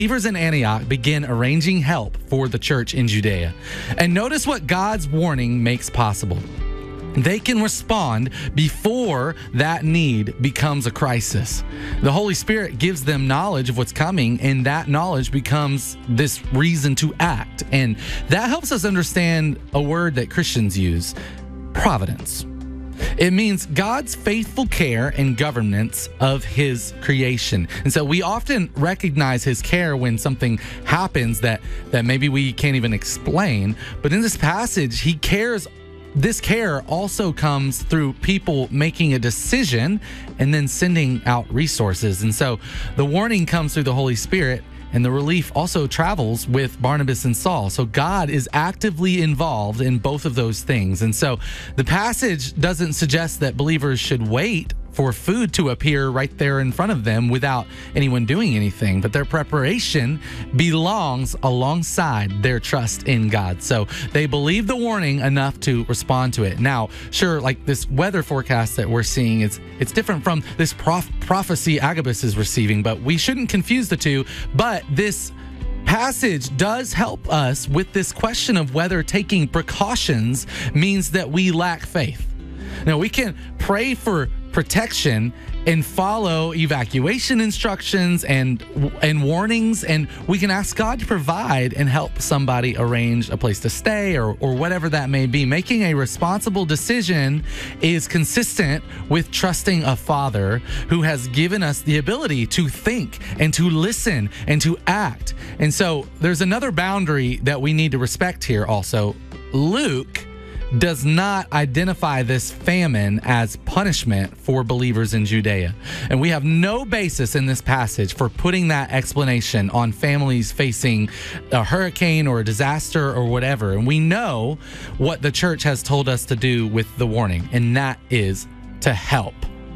believers in Antioch begin arranging help for the church in Judea. And notice what God's warning makes possible. They can respond before that need becomes a crisis. The Holy Spirit gives them knowledge of what's coming, and that knowledge becomes this reason to act. And that helps us understand a word that Christians use, providence. It means God's faithful care and governance of his creation. And so we often recognize his care when something happens that maybe we can't even explain. But in this passage, he cares. This care also comes through people making a decision and then sending out resources. And so the warning comes through the Holy Spirit, and the relief also travels with Barnabas and Saul. So God is actively involved in both of those things. And so the passage doesn't suggest that believers should wait for food to appear right there in front of them without anyone doing anything, but their preparation belongs alongside their trust in God. So they believe the warning enough to respond to it. Now, sure, like this weather forecast that we're seeing, it's different from this prophecy Agabus is receiving, but we shouldn't confuse the two. But this passage does help us with this question of whether taking precautions means that we lack faith. Now, we can pray for protection and follow evacuation instructions and warnings, and we can ask God to provide and help somebody arrange a place to stay or whatever that may be. Making a responsible decision is consistent with trusting a Father who has given us the ability to think and to listen and to act. And so there's another boundary that we need to respect here also. Luke does not identify this famine as punishment for believers in Judea. And we have no basis in this passage for putting that explanation on families facing a hurricane or a disaster or whatever. And we know what the church has told us to do with the warning, and that is to help.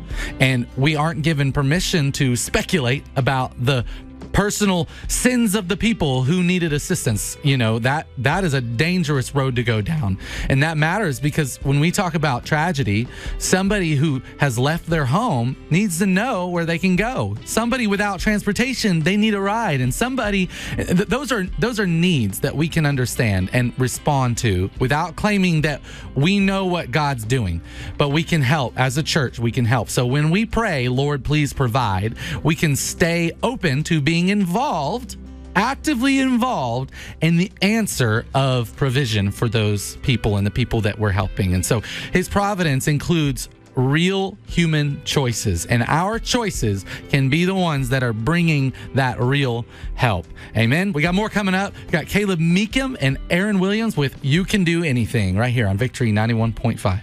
And we aren't given permission to speculate about the personal sins of the people who needed assistance. You know, that is a dangerous road to go down. And that matters because when we talk about tragedy, somebody who has left their home needs to know where they can go. Somebody without transportation, they need a ride. And somebody, those are needs that we can understand and respond to without claiming that we know what God's doing. But we can help. As a church, we can help. So when we pray, Lord, please provide, we can stay open to being involved, actively involved in the answer of provision for those people and the people that we're helping. And so his providence includes real human choices, and our choices can be the ones that are bringing that real help. Amen. We got more coming up. We got Caleb Meekum and Aaron Williams with You Can Do Anything right here on Victory 91.5.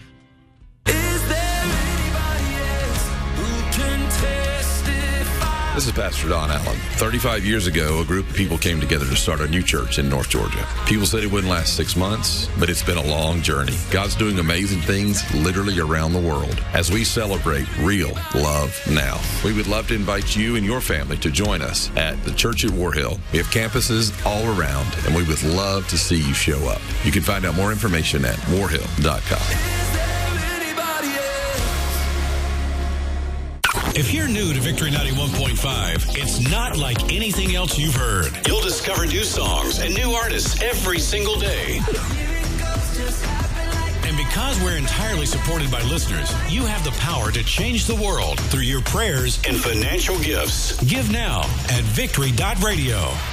This is Pastor Don Allen. 35 years ago, a group of people came together to start a new church in North Georgia. People said it wouldn't last 6 months, but it's been a long journey. God's doing amazing things literally around the world as we celebrate real love now. We would love to invite you and your family to join us at the church at War Hill. We have campuses all around, and we would love to see you show up. You can find out more information at warhill.com. If you're new to Victory 91.5, it's not like anything else you've heard. You'll discover new songs and new artists every single day. And because we're entirely supported by listeners, you have the power to change the world through your prayers and financial gifts. Give now at victory.radio.